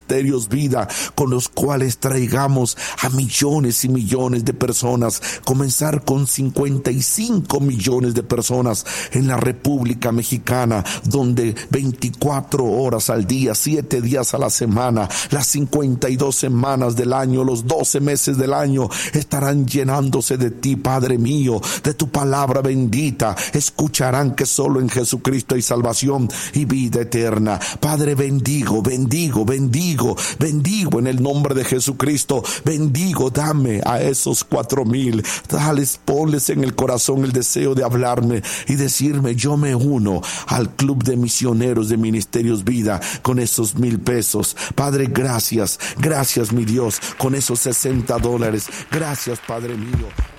Ministerios Vida, con los cuales traigamos a millones y millones de personas, comenzar con 55 millones de personas en la República Mexicana, donde 24 horas al día, 7 días a la semana, las 52 semanas del año, los 12 meses del año, estarán llenándose de ti, Padre mío, de tu palabra bendita. Escucharán que solo en Jesucristo hay salvación y vida eterna. Padre, bendigo en el nombre de Jesucristo. Bendigo, dame a esos 4,000, ponles en el corazón el deseo de hablarme y decirme: yo me uno al club de misioneros de Ministerios Vida con esos 1,000 pesos. Padre, gracias mi Dios, con esos $60. Gracias, Padre mío.